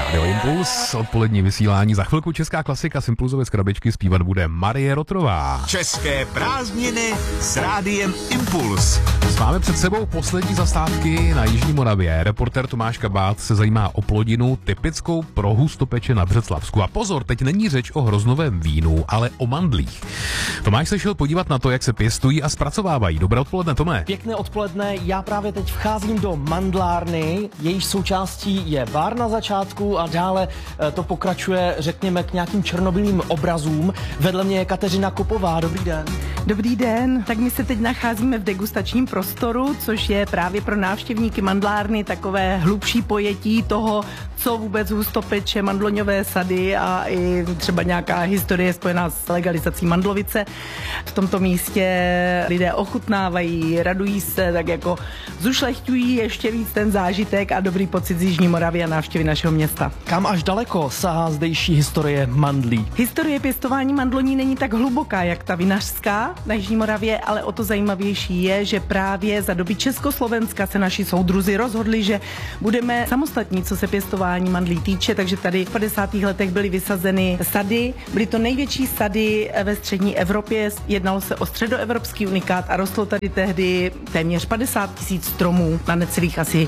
Radio Impuls, odpolední vysílání. Za chvilku česká klasika z Impulzové z krabičky zpívat bude Marie Rotrová. České prázdniny s Rádiem Impuls. Máme před sebou poslední zastávky na Jižní Moravě. Reportér Tomáš Kabát se zajímá o plodinu typickou pro Hustopeče na Břeclavsku. A pozor, teď není řeč o hroznovém vínu, ale o mandlích. Tomáš se šel podívat na to, jak se pěstují a zpracovávají. Dobré odpoledne, Tome. Pěkné odpoledne, já právě teď vcházím do mandlárny, jejíž součástí je vár na začátku a dále to pokračuje, řekněme, k nějakým černobylým obrazům. Vedle mě je Kateřina Kopová, dobrý den. Dobrý den, tak my se teď nacházíme v degustačním prostoru, což je právě pro návštěvníky mandlárny takové hlubší pojetí toho, co vůbec Hustopeče, mandloňové sady a i třeba nějaká historie spojená s legalizací mandlovice. V tomto místě lidé ochutnávají, radují se, tak jako zušlechťují ještě víc ten zážitek a dobrý pocit z Jižní Moravy a návštěvy našeho města. Kam až daleko sahá zdejší historie mandlí? Historie pěstování mandloní není tak hluboká, jak ta vinařská na Jižní Moravě, ale o to zajímavější je, že právě za doby Československa se naši soudruzi rozhodli, že budeme samostatní, co se pěstování mandlí týče, takže tady v 50. letech byly vysazeny sady. Byly to největší sady ve střední Evropě, jednalo se o středoevropský unikát a rostlo tady tehdy téměř 50 000 stromů na necelých asi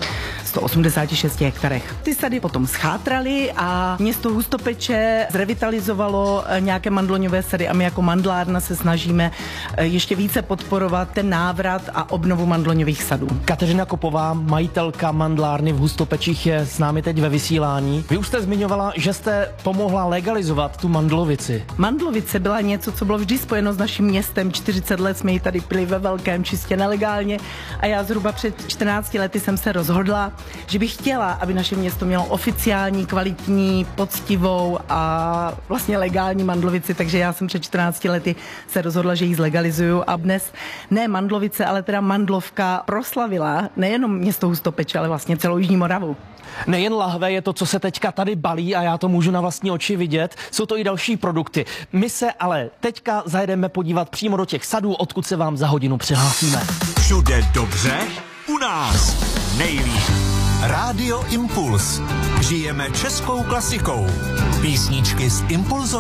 186 hektarech. Ty sady potom schátraly a město Hustopeče zrevitalizovalo nějaké mandloňové sady a my jako mandlárna se snažíme ještě více podporovat ten návrat a obnovu mandloňových sadů. Kateřina Kopová, majitelka mandlárny v Hustopečích, je s námi teď ve vysílání. Vy už jste zmiňovala, že jste pomohla legalizovat tu mandlovici. Mandlovice byla něco, co bylo vždy spojeno s naším městem. 40 let jsme ji tady pili ve velkém, čistě nelegálně a já zhruba před 14 lety jsem se rozhodla, že bych chtěla, aby naše město mělo oficiální, kvalitní, poctivou a vlastně legální mandlovici, takže já jsem před 14 lety se rozhodla, že ji zlegalizuju a dnes ne mandlovice, ale teda mandlovka proslavila nejenom město Hustopeče, ale vlastně celou Jižní Moravu. Nejen lahve je to, co se teďka tady balí a já to můžu na vlastní oči vidět, jsou to i další produkty. My se ale teďka zajedeme podívat přímo do těch sadů, odkud se vám za hodinu přihlásíme. Všude dobře, u nás nejlíp. Rádio Impuls. Žijeme českou klasikou. Písničky z Impulzové